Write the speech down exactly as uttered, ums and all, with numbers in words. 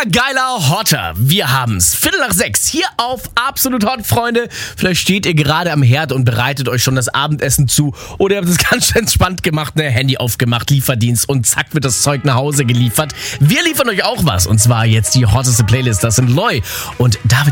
geiler, hotter. Wir haben's. Viertel nach sechs hier auf Absolut Hot, Freunde. Vielleicht steht ihr gerade am Herd und bereitet euch schon das Abendessen zu. Oder ihr habt es ganz schön entspannt gemacht, ne? Handy aufgemacht, Lieferdienst und zack wird das Zeug nach Hause geliefert. Wir liefern euch auch was. Und zwar jetzt die hotteste Playlist. Das sind Loy und David